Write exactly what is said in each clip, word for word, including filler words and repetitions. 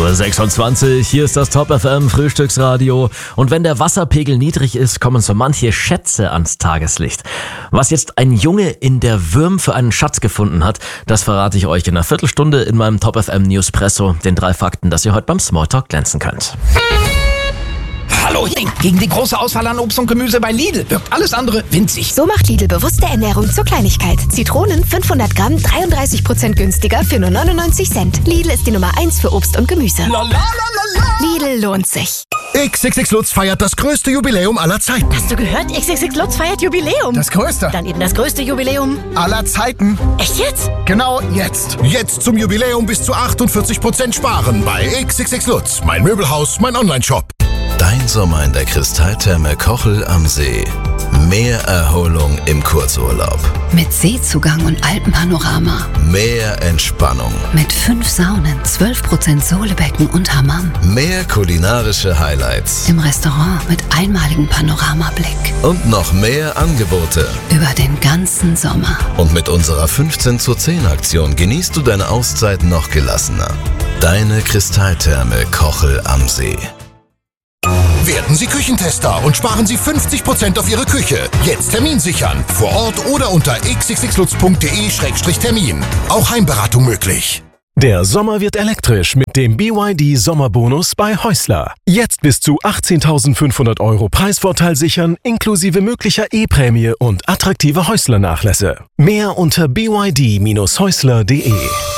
Uhr sechsundzwanzig, hier ist das Top F M Frühstücksradio. Und wenn der Wasserpegel niedrig ist, kommen so manche Schätze ans Tageslicht. Was jetzt ein Junge in der Würm für einen Schatz gefunden hat, das verrate ich euch in einer Viertelstunde in meinem Top F M Newspresso, den drei Fakten, dass ihr heute beim Smalltalk glänzen könnt. Hallo, gegen die große Auswahl an Obst und Gemüse bei Lidl wirkt alles andere winzig. So macht Lidl bewusste Ernährung zur Kleinigkeit. Zitronen fünfhundert Gramm, dreiunddreißig Prozent günstiger für nur neunundneunzig Cent. Lidl ist die Nummer eins für Obst und Gemüse. La, la, la, la, la. Lidl lohnt sich. X X X Lutz feiert das größte Jubiläum aller Zeiten. Hast du gehört? X X X Lutz feiert Jubiläum. Das größte. Dann eben das größte Jubiläum aller Zeiten. Echt jetzt? Genau jetzt. Jetzt zum Jubiläum bis zu achtundvierzig Prozent sparen bei X X X Lutz. Mein Möbelhaus, mein Onlineshop. Dein Sommer in der Kristalltherme Kochel am See. Mehr Erholung im Kurzurlaub. Mit Seezugang und Alpenpanorama. Mehr Entspannung. Mit fünf Saunen, zwölf Prozent Sohlebecken und Hammam. Mehr kulinarische Highlights. Im Restaurant mit einmaligem Panoramablick. Und noch mehr Angebote. Über den ganzen Sommer. Und mit unserer fünfzehn zu zehn Aktion genießt du deine Auszeit noch gelassener. Deine Kristalltherme Kochel am See. Werden Sie Küchentester und sparen Sie fünfzig Prozent auf Ihre Küche. Jetzt Termin sichern. Vor Ort oder unter x x x lutz punkt de Schrägstrich Termin. Auch Heimberatung möglich. Der Sommer wird elektrisch mit dem B Y D Sommerbonus bei Häusler. Jetzt bis zu achtzehntausendfünfhundert Euro Preisvorteil sichern, inklusive möglicher E-Prämie und attraktive Häusler-Nachlässe. Mehr unter b y d Bindestrich häusler punkt de.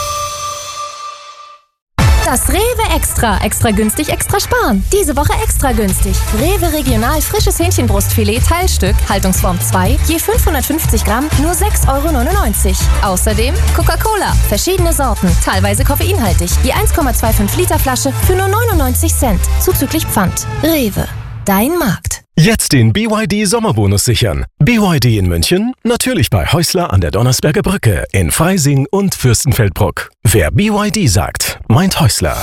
Das Rewe Extra. Extra günstig, extra sparen. Diese Woche extra günstig. Rewe Regional frisches Hähnchenbrustfilet Teilstück, Haltungsform zwei, je fünfhundertfünfzig Gramm, nur sechs Euro neunundneunzig. Außerdem Coca-Cola, verschiedene Sorten, teilweise koffeinhaltig, je eins Komma fünfundzwanzig Liter Flasche für nur neunundneunzig Cent, zuzüglich Pfand. Rewe, dein Markt. Jetzt den B Y D Sommerbonus sichern. B Y D in München, natürlich bei Häusler an der Donnersberger Brücke, in Freising und Fürstenfeldbruck. Wer B Y D sagt, meint Häusler.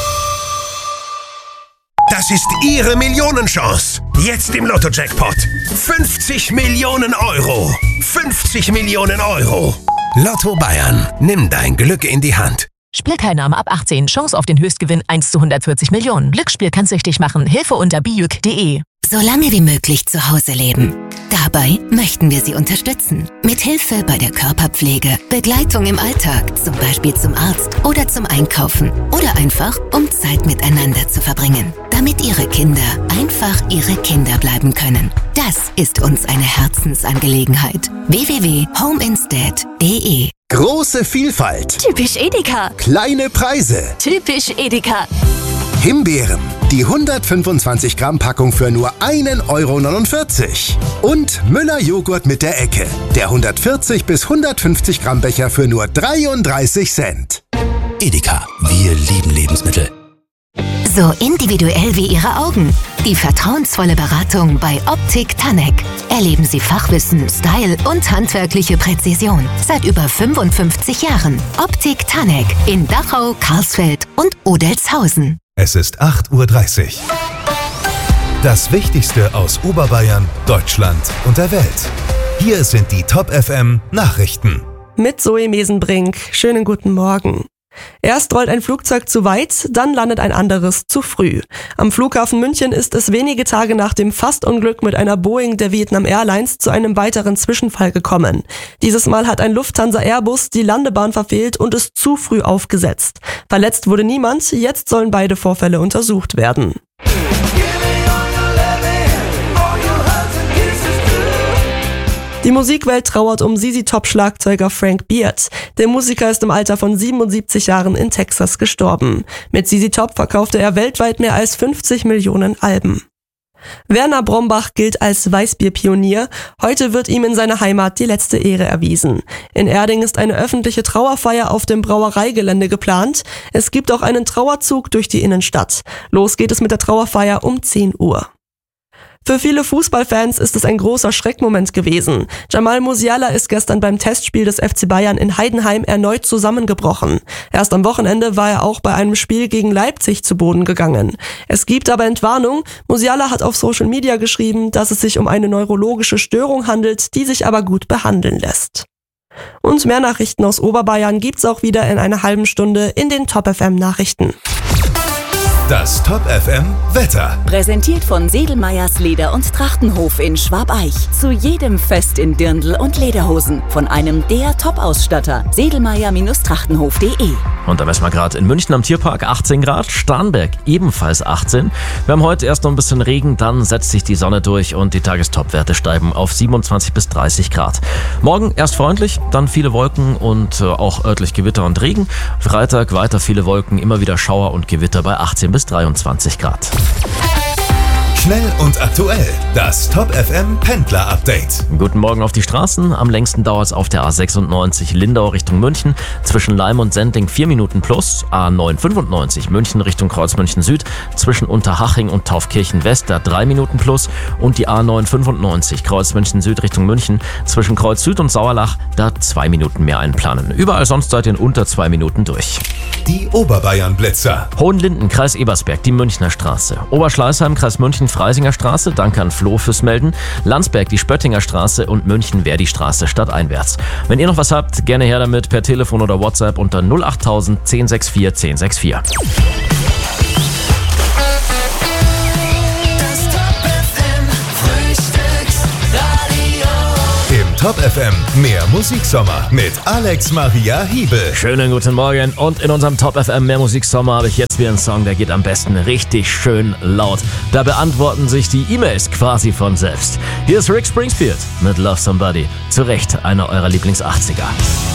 Das ist Ihre Millionenchance. Jetzt im Lotto-Jackpot. fünfzig Millionen Euro. fünfzig Millionen Euro. Lotto Bayern. Nimm dein Glück in die Hand. Spielteilnahme ab achtzehn. Chance auf den Höchstgewinn eins zu hundertvierzig Millionen. Glücksspiel kann süchtig machen. Hilfe unter bijuk punkt de. So lange wie möglich zu Hause leben. Dabei möchten wir Sie unterstützen. Mit Hilfe bei der Körperpflege, Begleitung im Alltag, zum Beispiel zum Arzt oder zum Einkaufen. Oder einfach, um Zeit miteinander zu verbringen. Damit Ihre Kinder einfach Ihre Kinder bleiben können. Das ist uns eine Herzensangelegenheit. w w w punkt homeinstead punkt de. Große Vielfalt. Typisch Edeka. Kleine Preise. Typisch Edeka. Himbeeren. Die hundertfünfundzwanzig Gramm Packung für nur ein Euro neunundvierzig. Und Müller-Joghurt mit der Ecke. Der hundertvierzig bis hundertfünfzig Gramm Becher für nur dreiunddreißig Cent. Edeka, wir lieben Lebensmittel. So individuell wie Ihre Augen. Die vertrauensvolle Beratung bei Optik Tanek. Erleben Sie Fachwissen, Style und handwerkliche Präzision. Seit über fünfundfünfzig Jahren. Optik Tanek in Dachau, Karlsfeld und Odelzhausen. Es ist acht Uhr dreißig. Das Wichtigste aus Oberbayern, Deutschland und der Welt. Hier sind die Top F M Nachrichten. Mit Zoe Mesenbrink. Schönen guten Morgen. Erst rollt ein Flugzeug zu weit, dann landet ein anderes zu früh. Am Flughafen München ist es wenige Tage nach dem Fastunglück mit einer Boeing der Vietnam Airlines zu einem weiteren Zwischenfall gekommen. Dieses Mal hat ein Lufthansa Airbus die Landebahn verfehlt und ist zu früh aufgesetzt. Verletzt wurde niemand, jetzt sollen beide Vorfälle untersucht werden. Die Musikwelt trauert um Z Z Top-Schlagzeuger Frank Beard. Der Musiker ist im Alter von siebenundsiebzig Jahren in Texas gestorben. Mit Z Z Top verkaufte er weltweit mehr als fünfzig Millionen Alben. Werner Brombach gilt als Weißbierpionier. Heute wird ihm in seiner Heimat die letzte Ehre erwiesen. In Erding ist eine öffentliche Trauerfeier auf dem Brauereigelände geplant. Es gibt auch einen Trauerzug durch die Innenstadt. Los geht es mit der Trauerfeier um zehn Uhr. Für viele Fußballfans ist es ein großer Schreckmoment gewesen. Jamal Musiala ist gestern beim Testspiel des F C Bayern in Heidenheim erneut zusammengebrochen. Erst am Wochenende war er auch bei einem Spiel gegen Leipzig zu Boden gegangen. Es gibt aber Entwarnung. Musiala hat auf Social Media geschrieben, dass es sich um eine neurologische Störung handelt, die sich aber gut behandeln lässt. Und mehr Nachrichten aus Oberbayern gibt's auch wieder in einer halben Stunde in den Top F M Nachrichten. Das Top F M Wetter. Präsentiert von Sedelmeyers Leder- und Trachtenhof in Schwabeich. Zu jedem Fest in Dirndl und Lederhosen. Von einem der Top-Ausstatter. sedelmeyer Trachtenhof punkt de. Und da messen wir gerade in München am Tierpark achtzehn Grad, Starnberg ebenfalls achtzehn. Wir haben heute erst noch ein bisschen Regen, dann setzt sich die Sonne durch und die Tagestopwerte steigen auf siebenundzwanzig bis dreißig Grad. Morgen erst freundlich, dann viele Wolken und äh, auch örtlich Gewitter und Regen. Freitag weiter viele Wolken, immer wieder Schauer und Gewitter bei achtzehn bis dreiundzwanzig Grad. Schnell und aktuell. Das Top F M Pendler Update. Guten Morgen auf die Straßen. Am längsten dauert es auf der A sechsundneunzig Lindau Richtung München. Zwischen Leim und Sendling vier Minuten plus. A neun fünfundneunzig München Richtung Kreuzmünchen Süd. Zwischen Unterhaching und Taufkirchen West da drei Minuten plus. Und die A neun fünfundneunzig Kreuzmünchen Süd Richtung München. Zwischen Kreuz Süd und Sauerlach da zwei Minuten mehr einplanen. Überall sonst seid ihr in unter zwei Minuten durch. Die Oberbayern Blitzer. Hohenlinden, Kreis Ebersberg, die Münchner Straße. Oberschleißheim, Kreis München, Freisinger Straße. Danke an Flo fürs Melden. Landsberg, die Spöttinger Straße und München, Verdi-Straße stadteinwärts. Wenn ihr noch was habt, gerne her damit per Telefon oder WhatsApp unter null achttausend zehn sechs vier zehn sechs vier. Top F M, mehr Musiksommer mit Alex Maria Hiebel. Schönen guten Morgen und in unserem Top F M mehr Musiksommer habe ich jetzt wieder einen Song, der geht am besten richtig schön laut. Da beantworten sich die E-Mails quasi von selbst. Hier ist Rick Springfield mit Love Somebody. Zu Recht einer eurer Lieblings-achtziger.